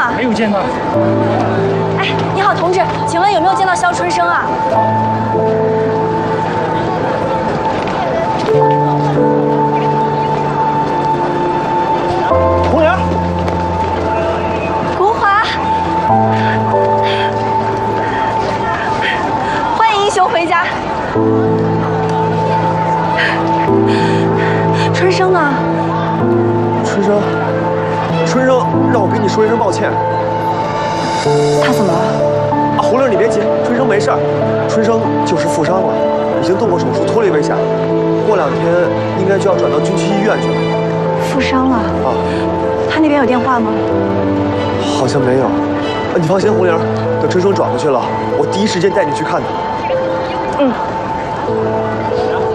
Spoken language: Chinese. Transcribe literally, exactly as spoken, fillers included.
吗？ 没有见到。 哎，你好，同志，请问有没有见到肖春生啊？ 红莲， 国华，欢迎英雄回家。春生呢？ 春生，春生，让我跟你说一声抱歉。 他怎么了？ 啊，红玲，你别急，春生没事儿。春生就是负伤了，已经动过手术，脱离危险了。过两天应该就要转到军区医院去了。 负伤了？ 啊。 他那边有电话吗？ 好像没有。啊，你放心，红玲，等春生转过去了，我第一时间带你去看他。 嗯。